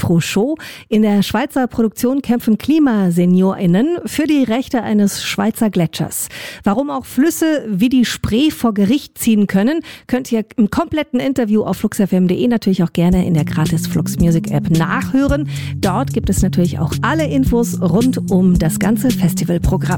Retro-Show. In der Schweizer Produktion kämpfen KlimaseniorInnen für die Rechte eines Schweizer Gletschers. Warum auch Flüsse wie die Spree vor Gericht ziehen können, könnt ihr im kompletten Interview auf fluxfm.de, natürlich auch gerne in der gratis Flux Music App nachhören. Dort gibt es natürlich auch alle Infos rund um das ganze Festivalprogramm.